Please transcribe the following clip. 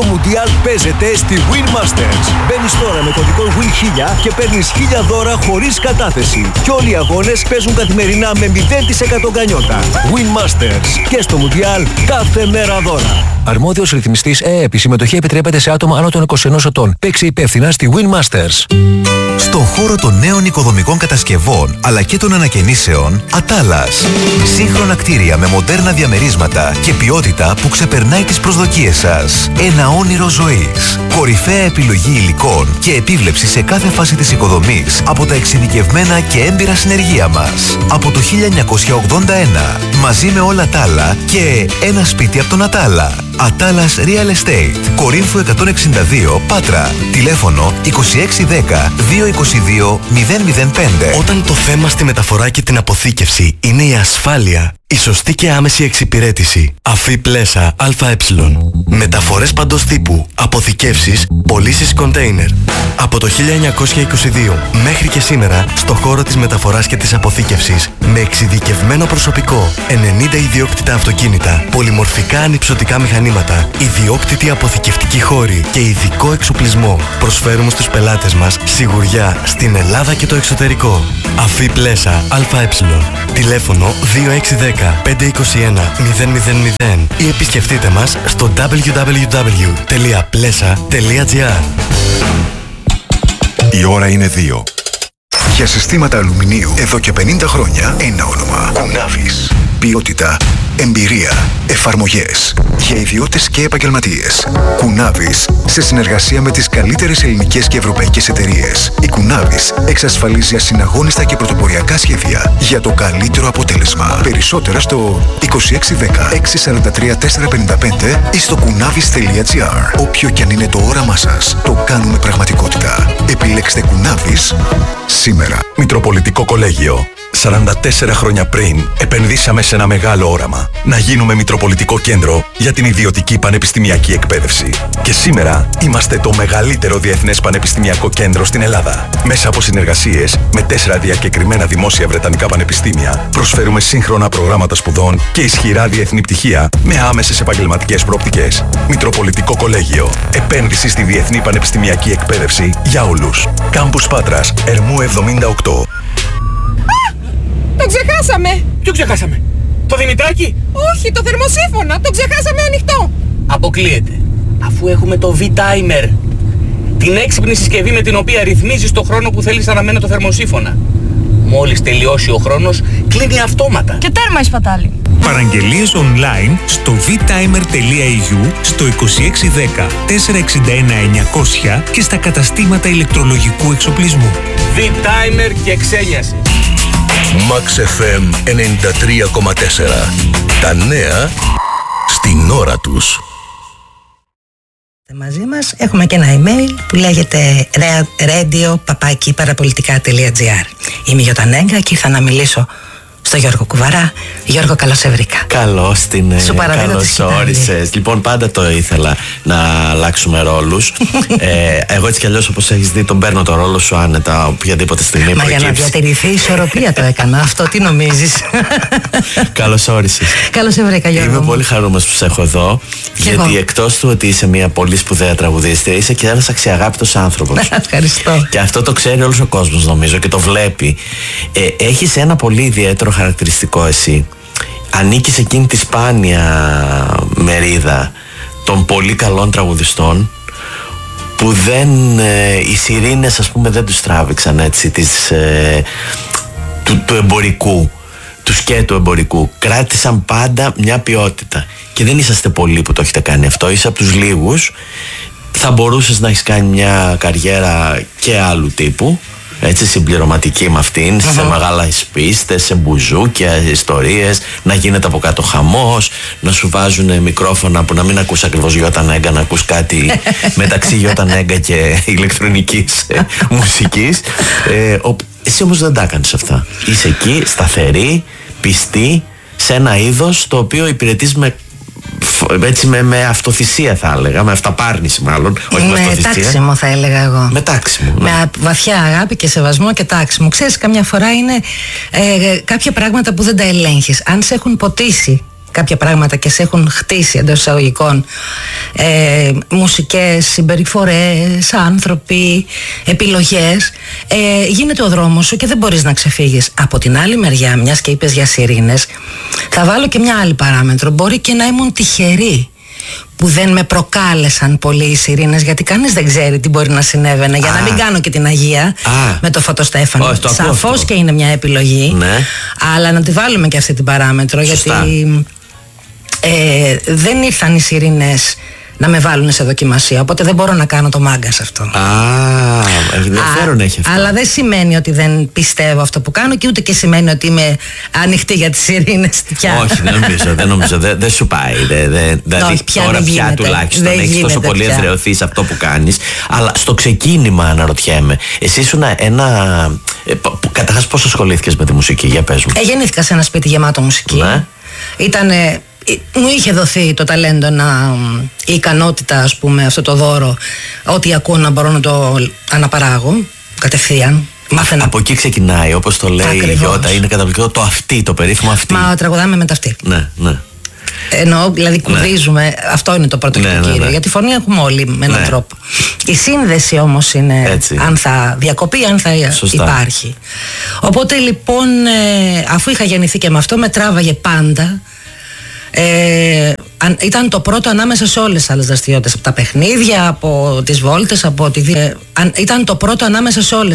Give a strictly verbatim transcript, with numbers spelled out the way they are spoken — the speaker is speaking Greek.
Το Μουντιάλ παίζεται στη Win Masters. Μπαίνεις τώρα με κωδικό Win χίλια και παίρνεις χίλια δώρα χωρίς κατάθεση. Και όλοι οι αγώνες παίζουν καθημερινά με μηδέν τοις εκατό γκανιότα. Win Masters. Και στο Μουντιάλ κάθε μέρα δώρα. Αρμόδιος ρυθμιστής ΕΕΠ. Η συμμετοχή επιτρέπεται σε άτομα άνω των είκοσι ενός ετών. Παίξε υπεύθυνα στη Win Masters. Στον χώρο των νέων οικοδομικών κατασκευών αλλά και των ανακαινήσεων, Ατάλας. Σύγχρονα κτίρια με μοντέρνα διαμερίσματα και ποιότητα που ξεπερνάει τις προσδοκίες σας. Ένα όνειρο ζωής. Κορυφαία επιλογή υλικών και επίβλεψη σε κάθε φάση της οικοδομής από τα εξειδικευμένα και έμπειρα συνεργεία μας. Από το χίλια εννιακόσια ογδόντα ένα. Μαζί με όλα τα άλλα και ένα σπίτι από τον Ατάλα. Ατάλας Real Estate. Κορίνθου εκατόν εξήντα δύο, Πάτρα. Τηλέφωνο είκοσι έξι δέκα δύο είκοσι δύο μηδέν μηδέν πέντε. Όταν το θέμα στη μεταφορά και την αποθήκευση είναι η ασφάλεια, η σωστή και άμεση εξυπηρέτηση. Αφή Πλέσα ΑΕ. Μεταφορές παντός τύπου, αποθηκεύσεις, πωλήσεις κοντέινερ. Από το χίλια εννιακόσια είκοσι δύο μέχρι και σήμερα, στο χώρο της μεταφοράς και της αποθήκευσης, με εξειδικευμένο προσωπικό, ενενήντα ιδιόκτητα αυτοκίνητα, πολυμορφικά ανυψωτικά μηχανήματα, ιδιόκτητη αποθηκευτική χώρη και ειδικό εξοπλισμό. Προσφέρουμε στους πελάτες μας σιγουριά στην Ελλάδα και το εξωτερικό. Αφή Πλέσα ΑΕ. Τηλέφωνο δύο έξι δέκα πέντε είκοσι ένα μηδέν μηδέν μηδέν ή επισκεφτείτε μας στο double-u double-u double-u τελεία πλέσα τελεία τζι άρ. Η ώρα είναι δύο. Για συστήματα αλουμινίου εδώ και πενήντα χρόνια, ένα όνομα. Κουνάβης. Ποιότητα, εμπειρία, εφαρμογές για ιδιώτες και επαγγελματίες. Κουνάβης, σε συνεργασία με τις καλύτερες ελληνικές και ευρωπαϊκές εταιρείες. Η Κουνάβης εξασφαλίζει ασυναγώνιστα και πρωτοποριακά σχέδια για το καλύτερο αποτέλεσμα. Περισσότερα στο είκοσι έξι δέκα έξι σαράντα τρία τέσσερα πενήντα πέντε ή στο κουνάβης τελεία τζι άρ. Όποιο κι αν είναι το όραμά σας, το κάνουμε πραγματικότητα. Επιλέξτε Κουνάβης σήμερα. Μητροπολιτικό Κολέγιο. σαράντα τέσσερα χρόνια πριν επενδύσαμε σε ένα μεγάλο όραμα. Να γίνουμε Μητροπολιτικό Κέντρο για την ιδιωτική πανεπιστημιακή εκπαίδευση. Και σήμερα είμαστε το μεγαλύτερο διεθνές πανεπιστημιακό κέντρο στην Ελλάδα. Μέσα από συνεργασίες με τέσσερα διακεκριμένα δημόσια βρετανικά πανεπιστήμια, προσφέρουμε σύγχρονα προγράμματα σπουδών και ισχυρά διεθνή πτυχία με άμεσες επαγγελματικές προοπτικές. Μητροπολιτικό Κολέγιο. Επένδυση στη διεθνή πανεπιστημιακή εκπαίδευση για όλους. Κάμπους Πάτρας, Ερμού εβδομήντα οκτώ. Το ξεχάσαμε! Ποιο ξεχάσαμε? Το Δημητράκι? Όχι, το θερμοσύφωνα! Το ξεχάσαμε ανοιχτό! Αποκλείεται. Αφού έχουμε το V-Timer. Την έξυπνη συσκευή με την οποία ρυθμίζεις το χρόνο που θέλεις να αναμένει το θερμοσύφωνα. Μόλις τελειώσει ο χρόνος, κλείνει αυτόματα. Και τέρμα η σπατάλη. Παραγγελίες online στο β-timer τελεία ι γιου, στο είκοσι έξι δέκα τέσσερα εξήντα ένα εννιακόσια και στα καταστήματα ηλεκτρολογικού εξοπλισμού. V-Timer και ξένιαση. Max εφ εμ ενενήντα τρία κόμμα τέσσερα. Τα νέα στην ώρα τους. Μαζί μας έχουμε και ένα email που λέγεται radio παπάκι παραπολιτικά τελεία τζι άρ. Είμαι η Γιώτα Νέγκα και ήρθα να μιλήσω στο Γιώργο Κουβαρά. Γιώργο, καλώς σε βρήκα. Καλώς την Σου παραδίνω καλώς όρισες. Λοιπόν, πάντα το ήθελα να αλλάξουμε ρόλους. ε, εγώ έτσι κι αλλιώς, όπως έχεις δει, τον παίρνω το ρόλο σου άνετα οποιαδήποτε στιγμή προκύψει. Μα για να διατηρηθεί η ισορροπία το έκανα αυτό, τι νομίζεις? Καλώς όρισες. Καλώς σε βρήκα, Γιώργο. Είμαι πολύ χαρούμενος που σε έχω εδώ. Και γιατί εγώ, εκτός του ότι είσαι μια πολύ σπουδαία τραγουδίστρια, είσαι και ένας αξιαγάπητος άνθρωπος. Ευχαριστώ. Και αυτό το ξέρει όλος ο κόσμος, νομίζω, και το βλέπει. Ε, έχεις ένα πολύ ιδιαίτερο χαρακτηριστικό εσύ. Ανήκεις εκείνη τη σπάνια μερίδα των πολύ καλών τραγουδιστών που δεν, ε, οι σιρήνες, ας πούμε, δεν τους τράβηξαν έτσι της, ε, του, του εμπορικού, του σκέτου εμπορικού. Κράτησαν πάντα μια ποιότητα και δεν είσαστε πολλοί που το έχετε κάνει αυτό. Είσαι από τους λίγους. Θα μπορούσες να έχεις κάνει μια καριέρα και άλλου τύπου, έτσι, συμπληρωματική με αυτήν, uh-huh. σε μεγάλες πίστες, σε μπουζούκια, ιστορίες, να γίνεται από κάτω χαμός, να σου βάζουν μικρόφωνα που να μην ακούς ακριβώς Γιώτα Νέγκα, να ακούς κάτι μεταξύ Γιώτα Νέγκα και ηλεκτρονικής ε, μουσικής. Ε, ο, εσύ όμως δεν τα έκανες αυτά. Είσαι εκεί, σταθερή, πιστή, σε ένα είδος το οποίο υπηρετείς με έτσι με, με αυτοθυσία, θα έλεγα, με αυταπάρνηση μάλλον, όχι με, με αυτοθυσία. Με τάξιμο, θα έλεγα εγώ. Με τάξιμο. Ναι. Με βαθιά αγάπη και σεβασμό και τάξιμο. Ξέρεις, καμιά φορά είναι ε, κάποια πράγματα που δεν τα ελέγχεις. Αν σε έχουν ποτίσει κάποια πράγματα και σε έχουν χτίσει εντός εισαγωγικών ε, μουσικές, συμπεριφορές, άνθρωποι, επιλογές, ε, γίνεται ο δρόμος σου και δεν μπορείς να ξεφύγεις. Από την άλλη μεριά, μιας και είπες για σιρήνες, θα βάλω και μια άλλη παράμετρο. Μπορεί και να ήμουν τυχερή που δεν με προκάλεσαν πολύ οι σιρήνες, γιατί κανείς δεν ξέρει τι μπορεί να συνέβαινε. Για Α. να μην κάνω και την Αγία Α. με το Φωτοστέφανο. Όχι, το ακούω Σαφώς αυτό. και είναι μια επιλογή, Ναι. αλλά να τη βάλουμε και αυτή την παράμετρο. Σωστά. Γιατί ε, δεν ήρθαν οι σιρήνες να με βάλουν σε δοκιμασία, οπότε δεν μπορώ να κάνω το μάγκα σε αυτό. Α, ενδιαφέρον έχει αυτό. Αλλά δεν σημαίνει ότι δεν πιστεύω αυτό που κάνω και ούτε και σημαίνει ότι είμαι ανοιχτή για τις σιρήνες πια. Όχι, δεν νομίζω, δεν νομίζω, δεν δεν σου πάει. δε- δε- Δηλαδή Όχι, πια τώρα δεν πια γίνεται. τουλάχιστον Δεν έχεις τόσο γίνεται πολύ πια. εδραιωθεί σε αυτό που κάνεις. Αλλά στο ξεκίνημα αναρωτιέμαι, εσύ ήσουν ένα. ε, π- π- Καταρχάς, πώς ασχολήθηκες με τη μουσική, για πες μου. Ε, γεννήθηκα σε ένα σπίτι γεμάτο μουσική. Ναι. Ήτανε, ε, μου είχε δοθεί το ταλέντο, να, η ικανότητα, ας πούμε, αυτό το δώρο, ό,τι ακούω να μπορώ να το αναπαράγω κατευθείαν. Μάθαινα. Από εκεί ξεκινάει, όπως το λέει η Ακριβώς. Γιώτα, είναι καταπληκτικό το αυτή, το περίφημο αυτή. Μα τραγουδάμε με τα αυτή. Ναι, ναι. Εννοώ, δηλαδή κουρδίζουμε, αυτό είναι το πρώτο Ναι, και ναι, το κύριο. ναι. Γιατί φωνή έχουμε όλοι με έναν Ναι. τρόπο. Η σύνδεση όμως είναι Έτσι. αν θα διακοπεί, αν θα Σωστά. υπάρχει. Οπότε λοιπόν, ε, αφού είχα γεννηθεί και με αυτό, με τράβαγε πάντα. Ε, αν- ήταν το πρώτο ανάμεσα σε όλες τις άλλες δραστηριότητες, από τα παιχνίδια, από τις βόλτες, από τη... ε, αν- ήταν το πρώτο ανάμεσα σε όλες